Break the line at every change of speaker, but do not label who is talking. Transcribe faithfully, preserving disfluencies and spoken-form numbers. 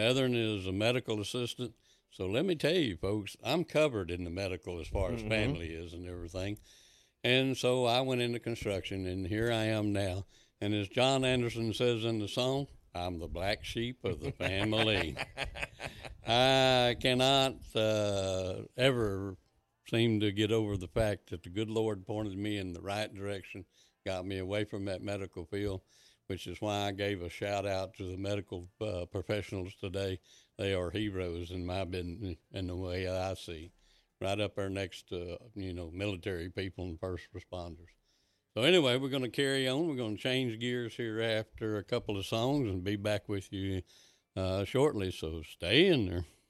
the other one is a medical assistant. So let me tell you, folks, I'm covered in the medical as far as
Mm-hmm.
family is and everything. And so I went into construction, and here I am now. And as John Anderson says in the song, I'm the black sheep of the family. I cannot uh, ever seem to get over the fact that the good Lord pointed me in the right direction, got me away from that medical field, which is why I gave a shout out to the medical uh, professionals today. They are heroes in my business and the way I see, right up there next to, you know, military people and first responders. So anyway, we're going to carry on. We're going to change gears here after a couple of songs and be back with you uh, shortly. So stay in there.